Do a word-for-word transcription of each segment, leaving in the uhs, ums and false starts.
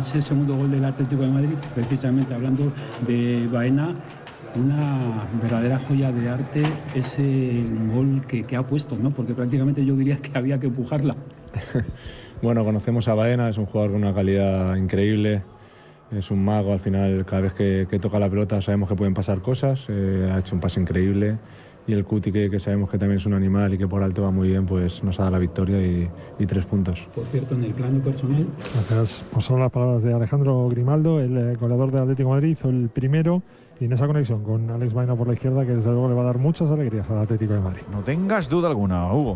ese segundo gol del Atlético de Madrid, precisamente hablando de Baena, una verdadera joya de arte ese gol que, que ha puesto, ¿no? Porque prácticamente yo diría que había que empujarla. Bueno, conocemos a Baena, es un jugador con una calidad increíble, es un mago. Al final, cada vez que, que toca la pelota sabemos que pueden pasar cosas, eh, ha hecho un pase increíble, y el Cuti, que, que sabemos que también es un animal y que por alto va muy bien, pues nos ha dado la victoria y, y tres puntos. Por cierto, en el plano personal... Gracias. Pues son las palabras de Alejandro Grimaldo, el eh, goleador del Atlético de Madrid, hizo el primero, y en esa conexión con Alex Baena por la izquierda, que desde luego le va a dar muchas alegrías al Atlético de Madrid. No tengas duda alguna, Hugo.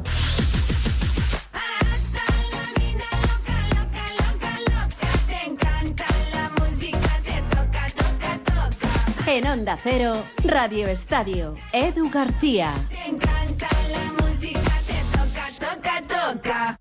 En Onda Cero, Radio Estadio, Edu García. Te encanta la música, te toca, toca, toca.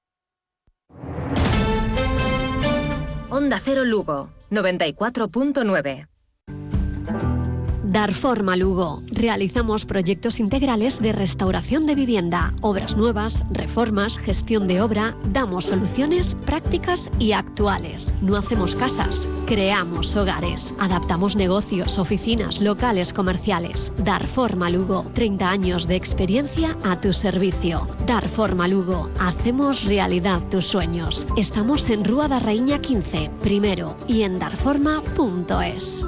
Onda Cero Lugo, noventa y cuatro punto nueve. Dar Forma Lugo. Realizamos proyectos integrales de restauración de vivienda, obras nuevas, reformas, gestión de obra. Damos soluciones prácticas y actuales. No hacemos casas, creamos hogares. Adaptamos negocios, oficinas, locales comerciales. Dar Forma Lugo. treinta años de experiencia a tu servicio. Dar Forma Lugo. Hacemos realidad tus sueños. Estamos en Rúa da Raíña quince, primero, y en darforma punto es.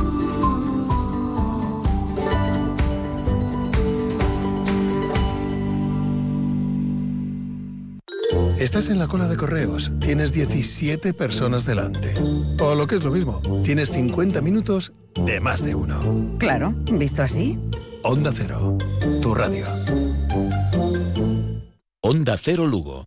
Estás en la cola de correos, tienes diecisiete personas delante. O lo que es lo mismo, tienes cincuenta minutos de más de uno. Claro, visto así. Onda Cero, tu radio. Onda Cero Lugo.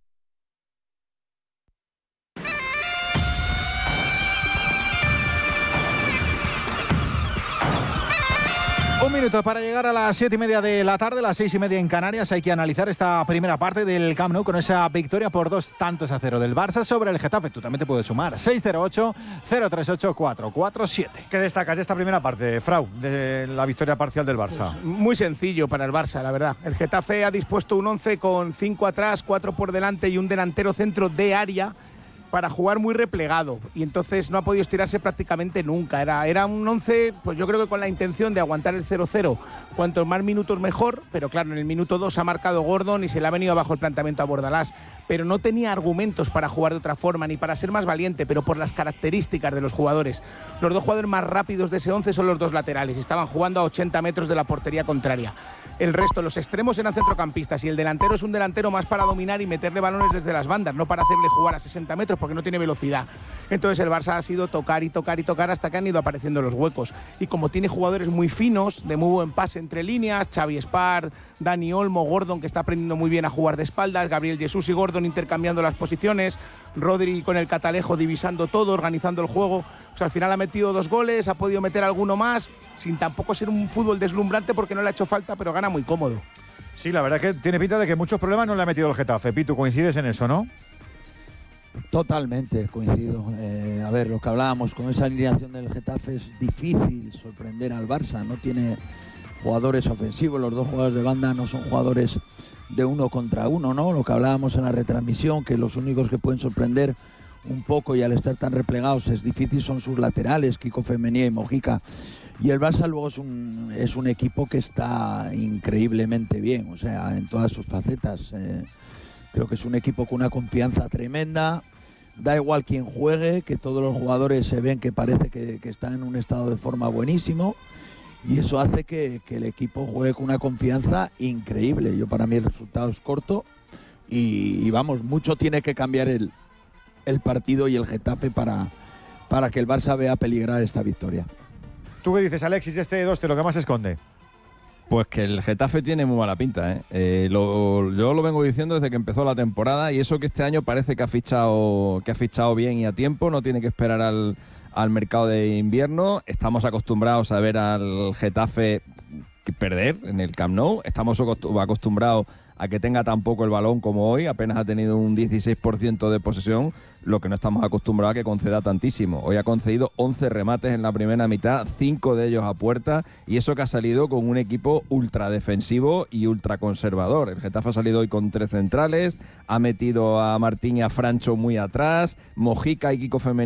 Un minuto para llegar a las siete y media de la tarde, las seis y media en Canarias. Hay que analizar esta primera parte del Camp Nou con esa victoria por dos tantos a cero del Barça sobre el Getafe. Tú también te puedes sumar. seis cero ocho, cero tres ocho, cuatro cuatro siete. ¿Qué destacas de esta primera parte, Frau, de la victoria parcial del Barça? Pues muy sencillo para el Barça, la verdad. El Getafe ha dispuesto un once con cinco atrás, cuatro por delante y un delantero centro de área para jugar muy replegado, y entonces no ha podido estirarse prácticamente nunca. Era, era un once, pues yo creo que con la intención de aguantar el cero cero, cuantos más minutos mejor, pero claro, en el minuto dos ha marcado Gordon y se le ha venido abajo el planteamiento a Bordalás, pero no tenía argumentos para jugar de otra forma, ni para ser más valiente, pero por las características de los jugadores. Los dos jugadores más rápidos de ese once son los dos laterales, y estaban jugando a ochenta metros de la portería contraria. El resto, los extremos eran centrocampistas, y el delantero es un delantero más para dominar y meterle balones desde las bandas, no para hacerle jugar a sesenta metros, porque no tiene velocidad. Entonces el Barça ha sido tocar y tocar y tocar hasta que han ido apareciendo los huecos. Y como tiene jugadores muy finos, de muy buen pase entre líneas, Xavi Espart, Dani Olmo, Gordon, que está aprendiendo muy bien a jugar de espaldas, Gabriel Jesús y Gordon intercambiando las posiciones, Rodri con el Catalejo divisando todo, organizando el juego. O sea, al final ha metido dos goles, ha podido meter alguno más, sin tampoco ser un fútbol deslumbrante porque no le ha hecho falta, pero gana muy cómodo. Sí, la verdad es que tiene pinta de que muchos problemas no le ha metido el Getafe. Pitu, coincides en eso, ¿no? Totalmente coincido. Eh, a ver, lo que hablábamos con esa alineación del Getafe, es difícil sorprender al Barça. No tiene jugadores ofensivos, los dos jugadores de banda no son jugadores de uno contra uno, ¿no? Lo que hablábamos en la retransmisión, que los únicos que pueden sorprender un poco y al estar tan replegados es difícil son sus laterales, Kiko Femenía y Mojica. Y el Barça luego es un, es un equipo que está increíblemente bien, o sea, en todas sus facetas. Eh, creo que es un equipo con una confianza tremenda. Da igual quién juegue, que todos los jugadores se ven que parece que, que están en un estado de forma buenísimo. Y eso hace que, que el equipo juegue con una confianza increíble. Yo, para mí, el resultado es corto y, y vamos, mucho tiene que cambiar el, el partido y el Getafe para, para que el Barça vea peligrar esta victoria. ¿Tú qué dices, Alexis, de este dos, lo que más se esconde? Pues que el Getafe tiene muy mala pinta, ¿eh? Eh, lo, yo lo vengo diciendo desde que empezó la temporada, y eso que este año parece que ha fichado, que ha fichado bien y a tiempo, no tiene que esperar al, al mercado de invierno. Estamos acostumbrados a ver al Getafe perder en el Camp Nou, estamos acostumbrados a que tenga tan poco el balón como hoy, apenas ha tenido un dieciséis por ciento de posesión, lo que no estamos acostumbrados a que conceda tantísimo. Hoy ha concedido once remates en la primera mitad, cinco de ellos a puerta, y eso que ha salido con un equipo ultra defensivo y ultra conservador. El Getafe ha salido hoy con tres centrales, ha metido a Martín y a Francho muy atrás, Mojica y Kiko Femenía